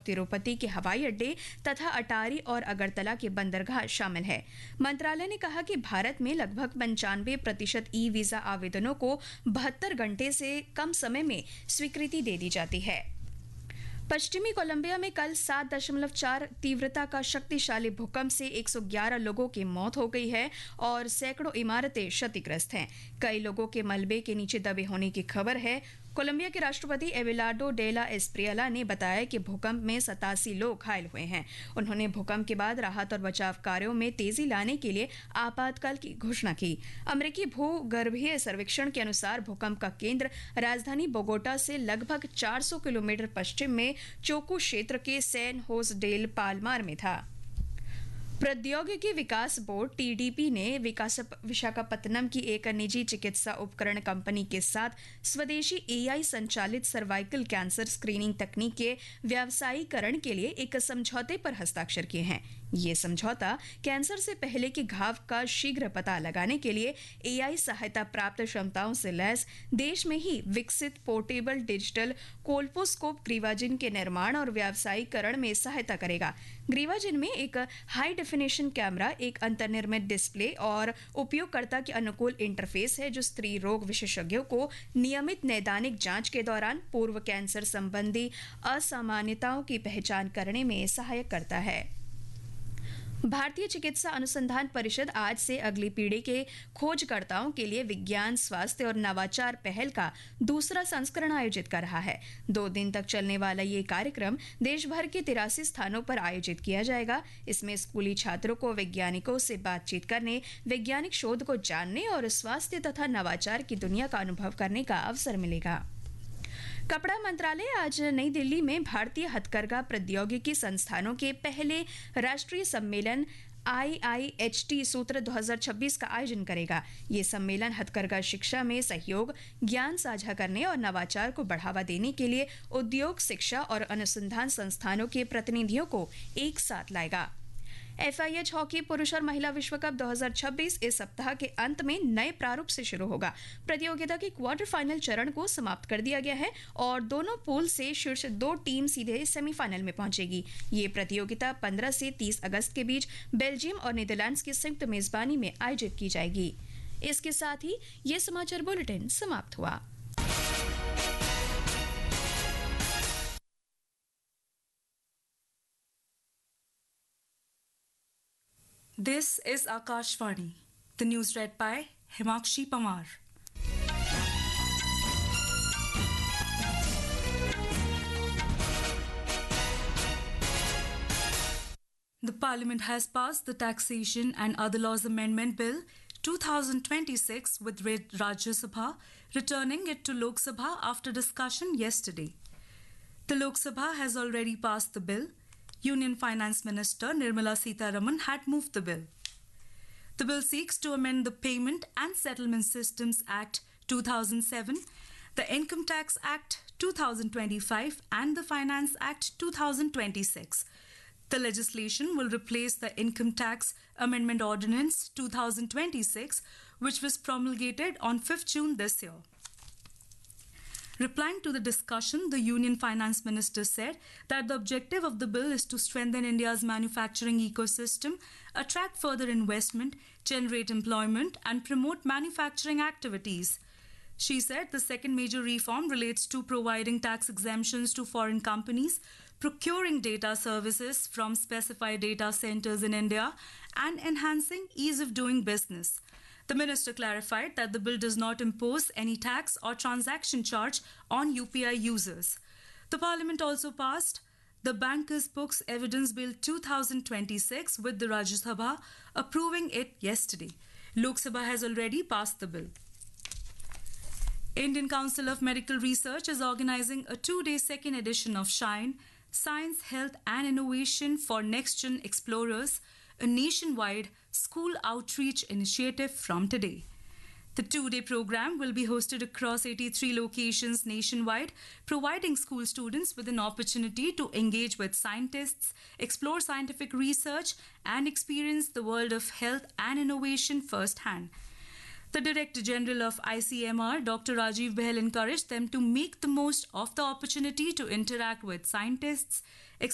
तिरुपति के हवाई अड्डे तथा अटारी और अगरतला के बंदरगाह शामिल है। मंत्रालय ने कहा कि भारत में लगभग 95% ई वीजा आवेदनों को 72 घंटे से कम समय में स्वीकृति दे दी जाती है। पश्चिमी कोलंबिया में कल 7.4 तीव्रता का शक्तिशाली भूकंप से 111 लोगों की मौत हो गई है और सैकड़ों इमारतें क्षतिग्रस्त हैं। कई लोगों के मलबे के नीचे दबे होने की खबर है। कोलंबिया के राष्ट्रपति एबेलार्डो डेला एस्प्रियला ने बताया कि भूकंप में 87 लोग घायल हुए हैं। उन्होंने भूकंप के बाद राहत और बचाव कार्यों में तेजी लाने के लिए आपातकाल की घोषणा की। अमेरिकी भूगर्भीय सर्वेक्षण के अनुसार भूकंप का केंद्र राजधानी बोगोटा से लगभग 400 किलोमीटर पश्चिम में चोकू क्षेत्र के सैन होस डेल पालमार में था। प्रौद्योगिकी विकास बोर्ड टीडीपी ने विशाखापत्तनम की एक निजी चिकित्सा उपकरण कंपनी के साथ स्वदेशी एआई संचालित सर्वाइकल कैंसर स्क्रीनिंग तकनीक के व्यावसायीकरण के लिए एक समझौते पर हस्ताक्षर किए हैं। ये समझौता कैंसर से पहले के घाव का शीघ्र पता लगाने के लिए एआई सहायता प्राप्त क्षमताओं से लैस देश में ही विकसित पोर्टेबल डिजिटल कोल्पोस्कोप ग्रीवाजिन के निर्माण और व्यावसायीकरण में सहायता करेगा। ग्रीवाजिन में एक हाई डेफिनेशन कैमरा, एक अंतर्निर्मित डिस्प्ले और उपयोगकर्ता के अनुकूल इंटरफेस है जो स्त्री रोग विशेषज्ञों को नियमित नैदानिक जांच के दौरान पूर्व कैंसर संबंधी असामान्यताओं की पहचान करने में सहायक करता है। भारतीय चिकित्सा अनुसंधान परिषद आज से अगली पीढ़ी के खोजकर्ताओं के लिए विज्ञान, स्वास्थ्य और नवाचार पहल का दूसरा संस्करण आयोजित कर रहा है। 2 दिन तक चलने वाला ये कार्यक्रम देश भर के 83 स्थानों पर आयोजित किया जाएगा। इसमें स्कूली छात्रों को वैज्ञानिकों से बातचीत करने, वैज्ञानिक शोध को जानने और स्वास्थ्य तथा नवाचार की दुनिया का अनुभव करने का अवसर मिलेगा। कपड़ा मंत्रालय आज नई दिल्ली में भारतीय हथकरघा प्रौद्योगिकी संस्थानों के पहले राष्ट्रीय सम्मेलन IIHT सूत्र 2026 का आयोजन करेगा। ये सम्मेलन हथकरघा शिक्षा में सहयोग, ज्ञान साझा करने और नवाचार को बढ़ावा देने के लिए उद्योग, शिक्षा और अनुसंधान संस्थानों के प्रतिनिधियों को एक साथ लाएगा। FIH हॉकी पुरुष और महिला विश्व कप 2026 इस सप्ताह के अंत में नए प्रारूप से शुरू होगा। प्रतियोगिता के क्वार्टर फाइनल चरण को समाप्त कर दिया गया है और दोनों पूल से शीर्ष 2 टीम सीधे सेमीफाइनल में पहुंचेगी। ये प्रतियोगिता 15 से 30 अगस्त के बीच बेल्जियम और नीदरलैंड्स की संयुक्त मेजबानी में आयोजित की जाएगी। इसके साथ ही ये समाचार बुलेटिन समाप्त हुआ। This is Akashvani. The news read by Himakshi Pamar. The Parliament has passed the Taxation and Other Laws Amendment Bill 2026 with Rajya Sabha, returning it to Lok Sabha after discussion yesterday. The Lok Sabha has already passed the bill. Union Finance Minister Nirmala Sitharaman had moved the bill. The bill seeks to amend the Payment and Settlement Systems Act 2007, the Income Tax Act 2025 and the Finance Act 2026. The legislation will replace the Income Tax Amendment Ordinance 2026, which was promulgated on 5th June this year. Replying to the discussion, the Union Finance Minister said that the objective of the bill is to strengthen India's manufacturing ecosystem, attract further investment, generate employment, and promote manufacturing activities. She said the second major reform relates to providing tax exemptions to foreign companies, procuring data services from specified data centers in India, and enhancing ease of doing business. The minister clarified that the bill does not impose any tax or transaction charge on UPI users. The Parliament also passed the Bankers' Books Evidence Bill 2026 with the Rajya Sabha approving it yesterday. Lok Sabha has already passed the bill. Indian Council of Medical Research is organizing a 2-day second edition of SHINE, Science, Health and Innovation for Next-Gen Explorers, a nationwide school outreach initiative from today. The 2-day program will be hosted across 83 locations nationwide, providing school students with an opportunity to engage with scientists, explore scientific research, and experience the world of health and innovation firsthand. The Director General of ICMR, Dr. Rajiv Behel, encouraged them to make the most of the opportunity to interact with scientists,